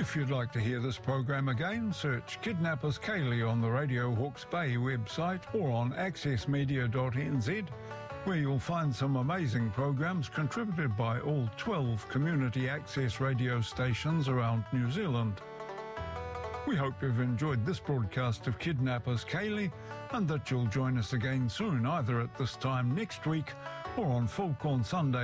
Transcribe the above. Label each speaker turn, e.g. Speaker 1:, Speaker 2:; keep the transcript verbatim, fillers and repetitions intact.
Speaker 1: If you'd like to hear this program again, search Kidnappers Kaylee on the Radio Hawke's Bay website or on access media dot n z, where you'll find some amazing programs contributed by all twelve community access radio stations around New Zealand. We hope you've enjoyed this broadcast of Kidnappers Kaylee and that you'll join us again soon, either at this time next week or on Falcon Sunday